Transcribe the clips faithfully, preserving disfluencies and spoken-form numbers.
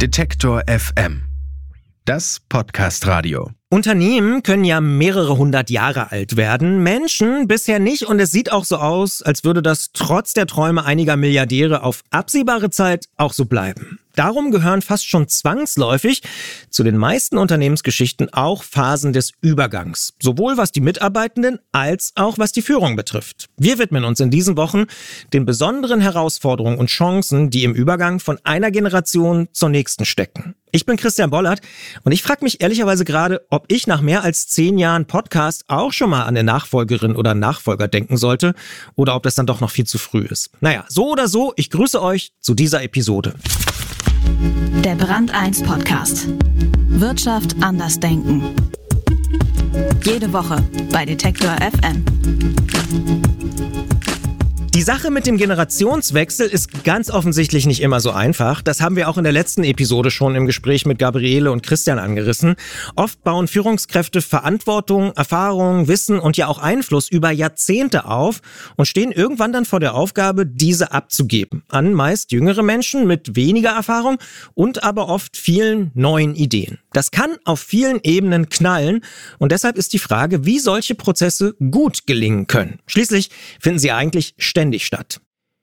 Detektor F M. Das Podcast-Radio. Unternehmen können ja mehrere hundert Jahre alt werden, Menschen bisher nicht, und es sieht auch so aus, als würde das trotz der Träume einiger Milliardäre auf absehbare Zeit auch so bleiben. Darum gehören fast schon zwangsläufig zu den meisten Unternehmensgeschichten auch Phasen des Übergangs, sowohl was die Mitarbeitenden als auch was die Führung betrifft. Wir widmen uns in diesen Wochen den besonderen Herausforderungen und Chancen, die im Übergang von einer Generation zur nächsten stecken. Ich bin Christian Bollert und ich frage mich ehrlicherweise gerade, ob ich nach mehr als zehn Jahren Podcast auch schon mal an eine Nachfolgerin oder Nachfolger denken sollte oder ob das dann doch noch viel zu früh ist. Naja, so oder so, ich grüße euch zu dieser Episode. Der Brand eins Podcast. Wirtschaft anders denken. Jede Woche bei Detektor F M. Die Sache mit dem Generationswechsel ist ganz offensichtlich nicht immer so einfach. Das haben wir auch in der letzten Episode schon im Gespräch mit Gabriele und Christian angerissen. Oft bauen Führungskräfte Verantwortung, Erfahrung, Wissen und ja auch Einfluss über Jahrzehnte auf und stehen irgendwann dann vor der Aufgabe, diese abzugeben. An meist jüngere Menschen mit weniger Erfahrung und aber oft vielen neuen Ideen. Das kann auf vielen Ebenen knallen und deshalb ist die Frage, wie solche Prozesse gut gelingen können. Schließlich finden sie eigentlich ständig statt.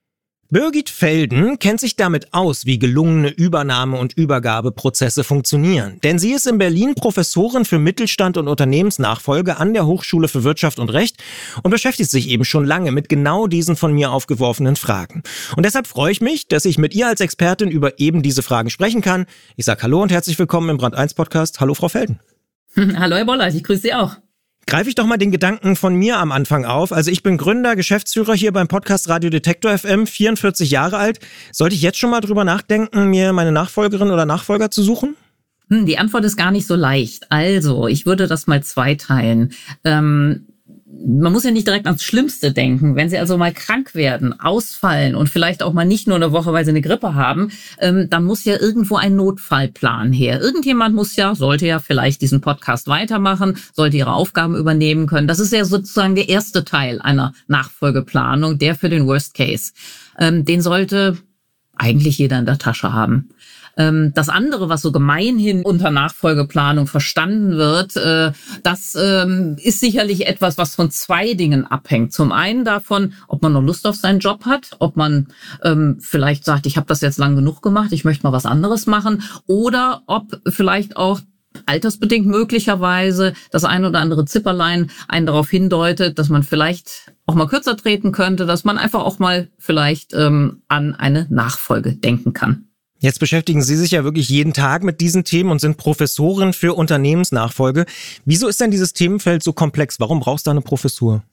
Birgit Felden kennt sich damit aus, wie gelungene Übernahme- und Übergabeprozesse funktionieren. Denn sie ist in Berlin Professorin für Mittelstand und Unternehmensnachfolge an der Hochschule für Wirtschaft und Recht und beschäftigt sich eben schon lange mit genau diesen von mir aufgeworfenen Fragen. Und deshalb freue ich mich, dass ich mit ihr als Expertin über eben diese Fragen sprechen kann. Ich sage Hallo und herzlich willkommen im Brand eins Podcast. Hallo Frau Felden. Hallo Herr Bollert, ich grüße Sie auch. Greife ich doch mal den Gedanken von mir am Anfang auf. Also ich bin Gründer, Geschäftsführer hier beim Podcast Radio Detektor F M, vierundvierzig Jahre alt. Sollte ich jetzt schon mal drüber nachdenken, mir meine Nachfolgerin oder Nachfolger zu suchen? Hm, die Antwort ist gar nicht so leicht. Also, ich würde das mal zweiteilen. Ähm, man muss ja nicht direkt ans Schlimmste denken. Wenn Sie also mal krank werden, ausfallen und vielleicht auch mal nicht nur eine Woche, weil Sie eine Grippe haben, ähm, dann muss ja irgendwo ein Notfallplan her. Irgendjemand muss ja, sollte ja vielleicht diesen Podcast weitermachen, sollte ihre Aufgaben übernehmen können. Das ist ja sozusagen der erste Teil einer Nachfolgeplanung, der für den Worst Case. Ähm, den sollte eigentlich jeder in der Tasche haben. Das andere, was so gemeinhin unter Nachfolgeplanung verstanden wird, das ist sicherlich etwas, was von zwei Dingen abhängt. Zum einen davon, ob man noch Lust auf seinen Job hat, ob man vielleicht sagt, ich habe das jetzt lang genug gemacht, ich möchte mal was anderes machen, oder ob vielleicht auch altersbedingt möglicherweise das ein oder andere Zipperlein einen darauf hindeutet, dass man vielleicht auch mal kürzer treten könnte, dass man einfach auch mal vielleicht an eine Nachfolge denken kann. Jetzt beschäftigen Sie sich ja wirklich jeden Tag mit diesen Themen und sind Professorin für Unternehmensnachfolge. Wieso ist denn dieses Themenfeld so komplex? Warum brauchst du eine Professur?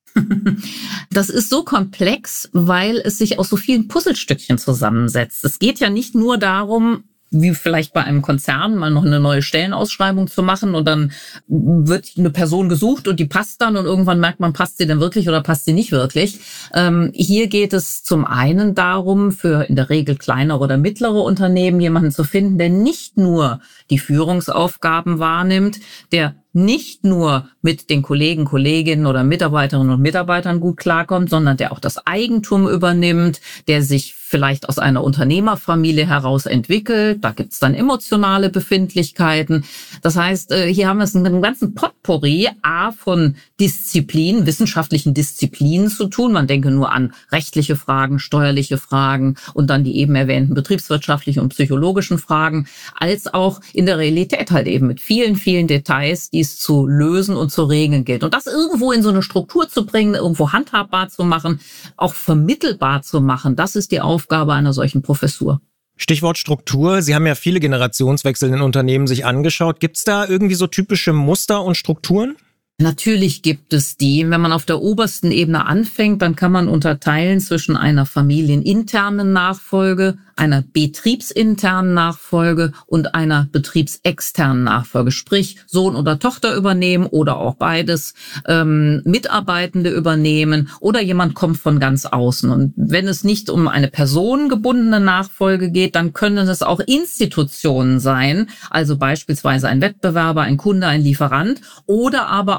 Das ist so komplex, weil es sich aus so vielen Puzzlestückchen zusammensetzt. Es geht ja nicht nur darum, wie vielleicht bei einem Konzern mal noch eine neue Stellenausschreibung zu machen und dann wird eine Person gesucht und die passt dann und irgendwann merkt man, passt sie denn wirklich oder passt sie nicht wirklich. Ähm, hier geht es zum einen darum, für in der Regel kleinere oder mittlere Unternehmen jemanden zu finden, der nicht nur die Führungsaufgaben wahrnimmt, der nicht nur mit den Kollegen, Kolleginnen oder Mitarbeiterinnen und Mitarbeitern gut klarkommt, sondern der auch das Eigentum übernimmt, der sich vielleicht aus einer Unternehmerfamilie heraus entwickelt. Da gibt's dann emotionale Befindlichkeiten. Das heißt, hier haben wir es in einem ganzen Potpourri A von Disziplinen, wissenschaftlichen Disziplinen zu tun. Man denke nur an rechtliche Fragen, steuerliche Fragen und dann die eben erwähnten betriebswirtschaftlichen und psychologischen Fragen, als auch in der Realität halt eben mit vielen, vielen Details, die es zu lösen und zu regeln gilt. Und das irgendwo in so eine Struktur zu bringen, irgendwo handhabbar zu machen, auch vermittelbar zu machen, das ist die Aufgabe einer solchen Professur. Stichwort Struktur. Sie haben ja viele Generationswechsel in Unternehmen sich angeschaut. Gibt es da irgendwie so typische Muster und Strukturen? Natürlich gibt es die. Wenn man auf der obersten Ebene anfängt, dann kann man unterteilen zwischen einer familieninternen Nachfolge, einer betriebsinternen Nachfolge und einer betriebsexternen Nachfolge. Sprich, Sohn oder Tochter übernehmen oder auch beides, ähm, Mitarbeitende übernehmen oder jemand kommt von ganz außen. Und wenn es nicht um eine personengebundene Nachfolge geht, dann können es auch Institutionen sein, also beispielsweise ein Wettbewerber, ein Kunde, ein Lieferant oder aber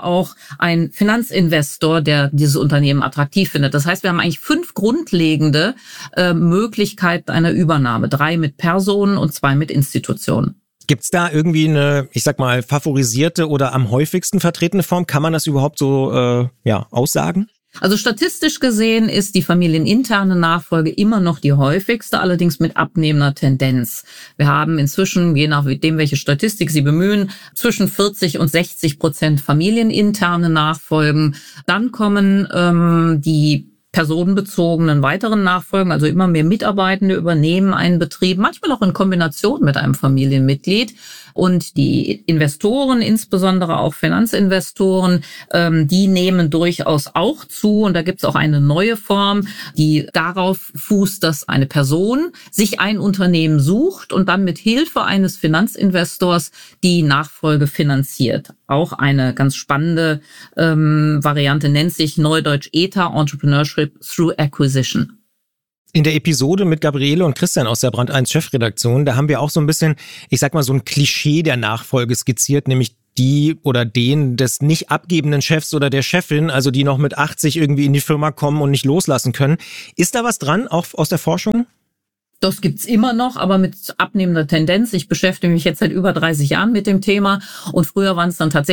auch ein Finanzinvestor, der dieses Unternehmen attraktiv findet. Das heißt, wir haben eigentlich fünf grundlegende äh, Möglichkeiten einer Übernahme. Drei mit Personen und zwei mit Institutionen. Gibt's da irgendwie eine, ich sag mal, favorisierte oder am häufigsten vertretene Form? Kann man das überhaupt so äh, ja aussagen? Also statistisch gesehen ist die familieninterne Nachfolge immer noch die häufigste, allerdings mit abnehmender Tendenz. Wir haben inzwischen, je nachdem, welche Statistik Sie bemühen, zwischen vierzig und sechzig Prozent familieninterne Nachfolgen. Dann kommen ähm, die personenbezogenen weiteren Nachfolgen, also immer mehr Mitarbeitende übernehmen einen Betrieb, manchmal auch in Kombination mit einem Familienmitglied. Und die Investoren, insbesondere auch Finanzinvestoren, ähm, die nehmen durchaus auch zu. Und da gibt es auch eine neue Form, die darauf fußt, dass eine Person sich ein Unternehmen sucht und dann mit Hilfe eines Finanzinvestors die Nachfolge finanziert. Auch eine ganz spannende ähm, Variante nennt sich neudeutsch E T A, Entrepreneurship through Acquisition. In der Episode mit Gabriele und Christian aus der Brand eins Chefredaktion, da haben wir auch so ein bisschen, ich sag mal, so ein Klischee der Nachfolge skizziert, nämlich die oder den des nicht abgebenden Chefs oder der Chefin, also die noch mit achtzig irgendwie in die Firma kommen und nicht loslassen können. Ist da was dran, auch aus der Forschung? Das gibt's immer noch, aber mit abnehmender Tendenz. Ich beschäftige mich jetzt seit über dreißig Jahren mit dem Thema und früher waren es dann tatsächlich